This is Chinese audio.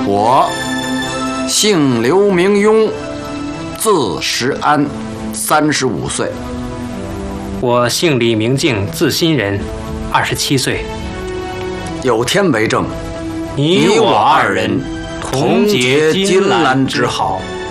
我姓刘，名庸，字石安，35岁。 我姓李，名静，字欣人，27岁。 有天为证， 你我二人同结金兰之好。